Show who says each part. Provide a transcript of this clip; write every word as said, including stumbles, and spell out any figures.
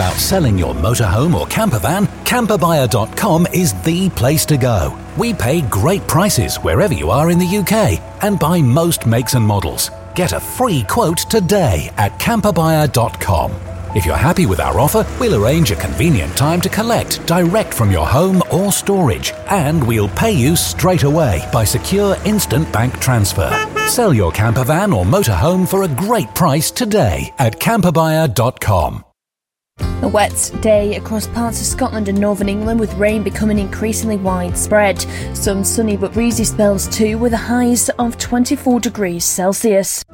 Speaker 1: about selling your motorhome or camper van, camper buyer dot com is the place to go. We pay great prices wherever you are in the U K and buy most makes and models. Get a free quote today at camper buyer dot com. If you're happy with our offer, we'll arrange a convenient time to collect direct from your home or storage, and we'll pay you straight away by secure instant bank transfer. Sell your camper van or motorhome for a great price today at camper buyer dot com.
Speaker 2: A wet day across parts of Scotland and northern England, with rain becoming increasingly widespread. Some sunny but breezy spells too, with the highs of twenty-four degrees Celsius.